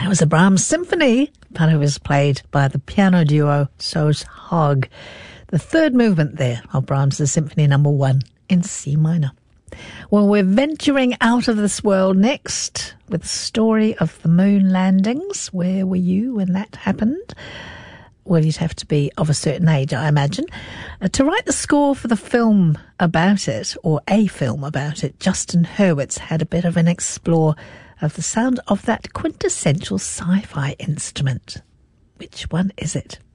That was a Brahms symphony, but it was played by the piano duo Sos Haag. The third movement there of Brahms' Symphony No. 1 in C minor. Well, we're venturing out of this world next with the story of the moon landings. Where were you when that happened? Well, you'd have to be of a certain age, I imagine. To write the score for the film about it, or a film about it, Justin Hurwitz had a bit of an explore of the sound of that quintessential sci-fi instrument. Which one is it?